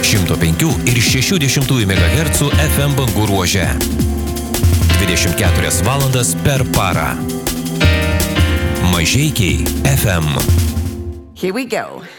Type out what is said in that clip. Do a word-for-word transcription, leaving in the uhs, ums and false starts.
šimto penkių ir šešių dešimtųjų megahercų F M bangų ruože. dvidešimt keturias valandas per parą. Mažeikiai F M. Here we go.